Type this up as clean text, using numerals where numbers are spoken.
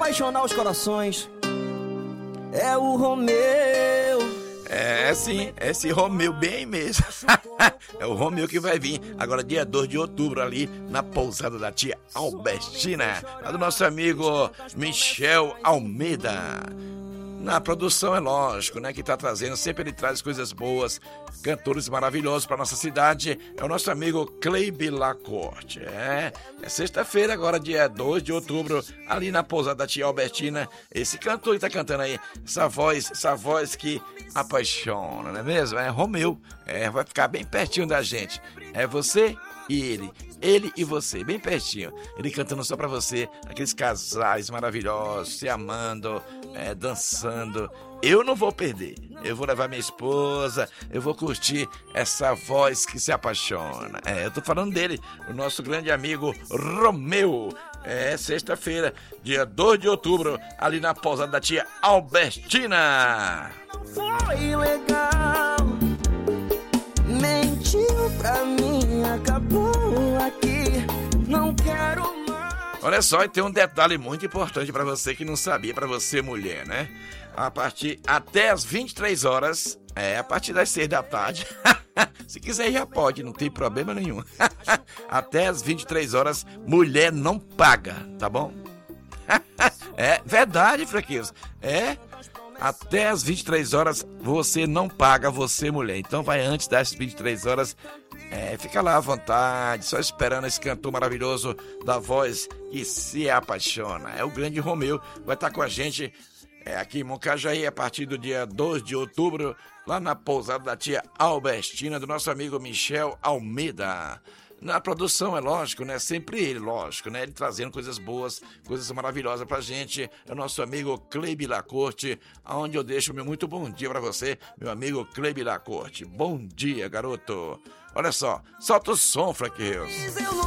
apaixonar os corações. É o Romeu. É sim, esse Romeu bem mesmo. É o Romeu que vai vir agora dia 2 de outubro ali na pousada da tia Albertina, lá do nosso amigo Michel Almeida. Na produção, é lógico, né, que tá trazendo, sempre ele traz coisas boas, cantores maravilhosos para nossa cidade, é o nosso amigo Cleibe Lacorte. É sexta-feira agora, dia 2 de outubro, ali na pousada da tia Albertina, esse cantor que tá cantando aí, essa voz que apaixona, não é mesmo? É Romeu, vai ficar bem pertinho da gente, é você e ele e você, bem pertinho, ele cantando só pra você, aqueles casais maravilhosos, se amando, dançando. Eu não vou perder, eu vou levar minha esposa, eu vou curtir essa voz que se apaixona. Eu tô falando dele, o nosso grande amigo Romeu. Sexta-feira, dia 2 de outubro, ali na pousada da tia Albertina. Foi legal, mentiu pra mim, acabou aqui, não quero mais. Olha só, e tem um detalhe muito importante pra você que não sabia, pra você mulher, né? Até as 23 horas, a partir das 6 da tarde, se quiser já pode, não tem problema nenhum. Até as 23 horas, mulher não paga, tá bom? É verdade, fraqueza. Até as 23 horas você não paga, você mulher. Então vai antes das 23 horas, fica lá à vontade, só esperando esse cantor maravilhoso da voz que se apaixona. É o grande Romeu, vai estar com a gente aqui em Moncajaí a partir do dia 2 de outubro, lá na pousada da tia Albertina, do nosso amigo Michel Almeida. Na produção, é lógico, né? Sempre ele, lógico, né? Ele trazendo coisas boas, coisas maravilhosas pra gente. É o nosso amigo Cleibe Lacorte, onde eu deixo o meu muito bom dia pra você, meu amigo Cleibe Lacorte. Bom dia, garoto. Olha só, solta o som, Frank Hills.